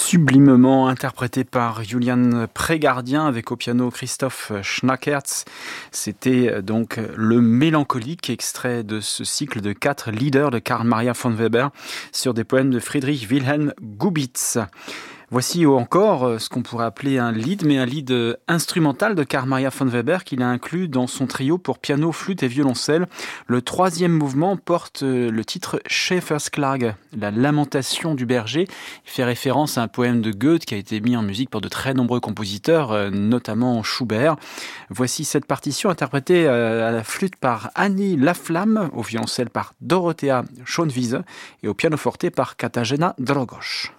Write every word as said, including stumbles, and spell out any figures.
Sublimement interprété par Julian Prégardien avec au piano Christoph Schnackertz. C'était donc le mélancolique extrait de ce cycle de quatre leaders de Carl Maria von Weber sur des poèmes de Friedrich Wilhelm Gubitz. Voici encore ce qu'on pourrait appeler un lied, mais un lied instrumental de Carl Maria von Weber qu'il a inclus dans son trio pour piano, flûte et violoncelle. Le troisième mouvement porte le titre Schäfersklage, la lamentation du berger. Il fait référence à un poème de Goethe qui a été mis en musique pour de très nombreux compositeurs, notamment Schubert. Voici cette partition interprétée à la flûte par Annie Laflamme, au violoncelle par Dorothea Schönwiese et au pianoforte par Katarzyna Drogos.